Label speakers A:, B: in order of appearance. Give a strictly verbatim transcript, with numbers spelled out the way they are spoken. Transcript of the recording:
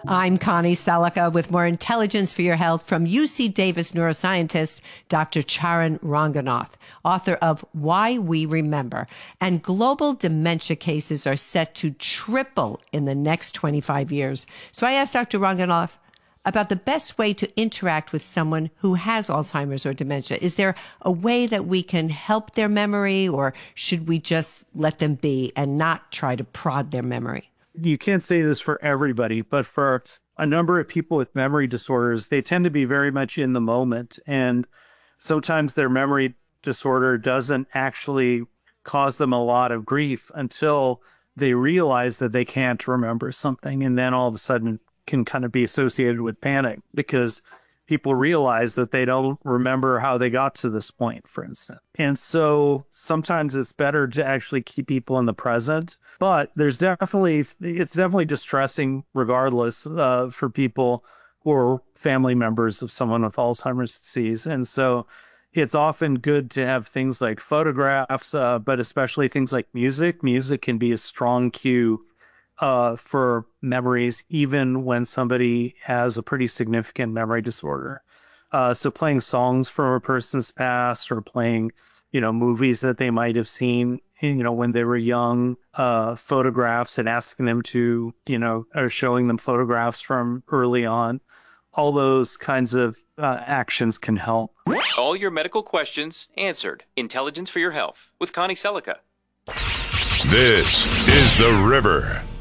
A: I'm Connie Selica with more intelligence for your health from U C Davis neuroscientist Doctor Charan Ranganath, author of Why We Remember. And global dementia cases are set to triple in the next twenty-five years. So I asked Doctor Ranganath about the best way to interact with someone who has Alzheimer's or dementia. Is there a way that we can help their memory, or should we just let them be and not try to prod their memory?
B: You can't say this for everybody, but for a number of people with memory disorders, they tend to be very much in the moment. And sometimes their memory disorder doesn't actually cause them a lot of grief until they realize that they can't remember something. And then all of a sudden can kind of be associated with panic because people realize that they don't remember how they got to this point, for instance. And so sometimes it's better to actually keep people in the present. But there's definitely, it's definitely distressing regardless uh, for people who are family members of someone with Alzheimer's disease. And so it's often good to have things like photographs, uh, but especially things like music. Music can be a strong cue uh, for memories, even when somebody has a pretty significant memory disorder. Uh, so playing songs from a person's past, or playing, you know, movies that they might have seen, you know, when they were young, uh, photographs, and asking them to, you know, or showing them photographs from early on. All those kinds of uh, actions can help.
C: All your medical questions answered. Intelligence for your health with Connie Selica.
D: This is The River.